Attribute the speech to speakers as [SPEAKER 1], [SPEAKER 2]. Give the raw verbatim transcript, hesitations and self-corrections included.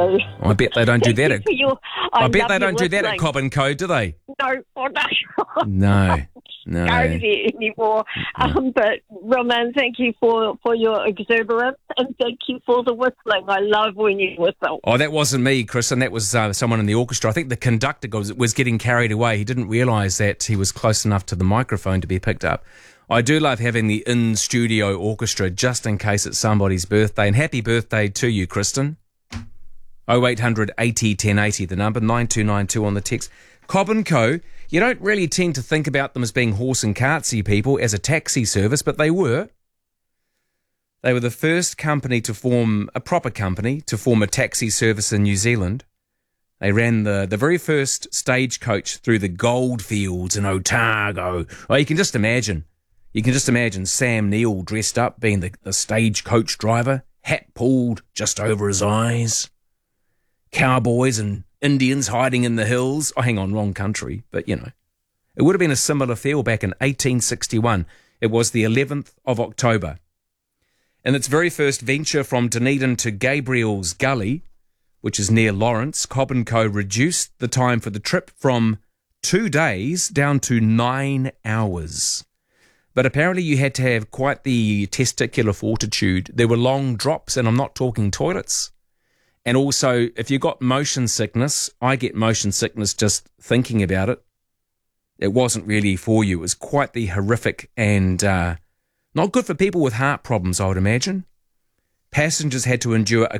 [SPEAKER 1] So
[SPEAKER 2] I bet they don't do that. At,
[SPEAKER 1] your,
[SPEAKER 2] I,
[SPEAKER 1] I
[SPEAKER 2] bet they
[SPEAKER 1] love
[SPEAKER 2] don't
[SPEAKER 1] your
[SPEAKER 2] do that at
[SPEAKER 1] whistling.
[SPEAKER 2] Cobb and Co, do they?
[SPEAKER 1] No, oh, no.
[SPEAKER 2] No, no.
[SPEAKER 1] Go there anymore. Um, but Roman, thank you for, for your exuberance and thank you for the whistling. I love when you whistle.
[SPEAKER 2] Oh, that wasn't me, Chris, and that was uh, someone in the orchestra. I think the conductor was, was getting carried away. He didn't realise that he was close enough to the microphone to be picked up. I do love having the in-studio orchestra just in case it's somebody's birthday. And happy birthday to you, Kristen. oh eight hundred eighty ten eighty, the number, nine two nine two on the text. Cobb and Co, you don't really tend to think about them as being horse and cartsy people as a taxi service, but they were. They were the first company to form, a proper company, to form a taxi service in New Zealand. They ran the, the very first stagecoach through the goldfields in Otago. Oh, you can just imagine. You can just imagine Sam Neill dressed up, being the, the stagecoach driver, hat pulled just over his eyes. Cowboys and Indians hiding in the hills. Oh, hang on, wrong country, but you know. It would have been a similar feel back in eighteen sixty-one. It was the eleventh of October. In its very first venture from Dunedin to Gabriel's Gully, which is near Lawrence, Cobb and Co reduced the time for the trip from two days down to nine hours. But apparently you had to have quite the testicular fortitude. There were long drops, and I'm not talking toilets. And also, if you got motion sickness, I get motion sickness just thinking about it. It wasn't really for you. It was quite the horrific and uh, not good for people with heart problems, I would imagine. Passengers had to endure a